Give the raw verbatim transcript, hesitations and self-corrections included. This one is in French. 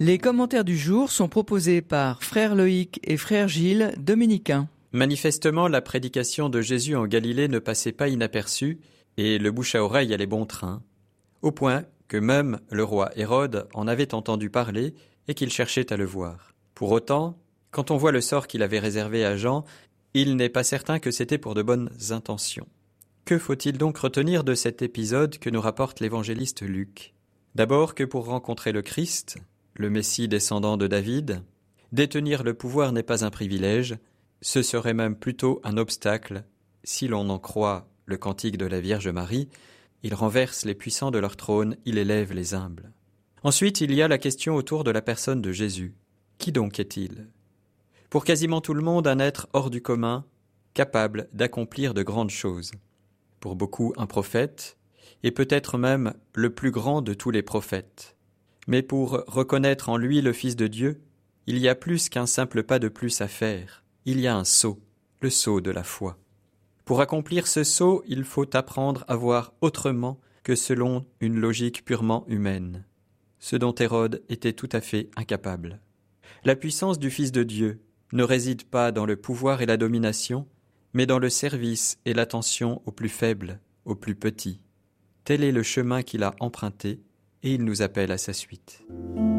Les commentaires du jour sont proposés par frère Loïc et frère Gilles, dominicains. Manifestement, la prédication de Jésus en Galilée ne passait pas inaperçue et le bouche à oreille allait bon train, au point que même le roi Hérode en avait entendu parler et qu'il cherchait à le voir. Pour autant, quand on voit le sort qu'il avait réservé à Jean, il n'est pas certain que c'était pour de bonnes intentions. Que faut-il donc retenir de cet épisode que nous rapporte l'évangéliste Luc ? D'abord que pour rencontrer le Christ, le Messie descendant de David, détenir le pouvoir n'est pas un privilège, ce serait même plutôt un obstacle. Si l'on en croit le cantique de la Vierge Marie, il renverse les puissants de leur trône, il élève les humbles. Ensuite, il y a la question autour de la personne de Jésus. Qui donc est-il ? Pour quasiment tout le monde, un être hors du commun, capable d'accomplir de grandes choses. Pour beaucoup, un prophète, et peut-être même le plus grand de tous les prophètes. Mais pour reconnaître en lui le Fils de Dieu, il y a plus qu'un simple pas de plus à faire. Il y a un saut, le saut de la foi. Pour accomplir ce saut, il faut apprendre à voir autrement que selon une logique purement humaine, ce dont Hérode était tout à fait incapable. La puissance du Fils de Dieu ne réside pas dans le pouvoir et la domination, mais dans le service et l'attention aux plus faibles, aux plus petits. Tel est le chemin qu'il a emprunté, et il nous appelle à sa suite.